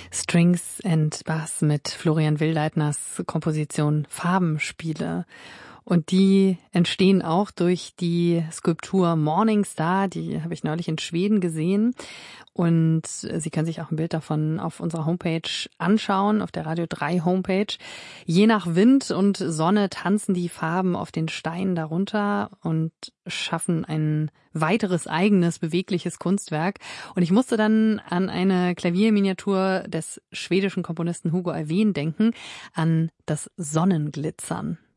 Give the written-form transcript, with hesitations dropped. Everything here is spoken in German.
Strings and Bass mit Florian Wildleitners Komposition Farbenspiele. Und die entstehen auch durch die Skulptur Morning Star, die habe ich neulich in Schweden gesehen. Und Sie können sich auch ein Bild davon auf unserer Homepage anschauen, auf der Radio 3 Homepage. Je nach Wind und Sonne tanzen die Farben auf den Steinen darunter und schaffen ein weiteres eigenes bewegliches Kunstwerk. Und ich musste dann an eine Klavierminiatur des schwedischen Komponisten Hugo Alfvén denken, an das Sonnenglitzern.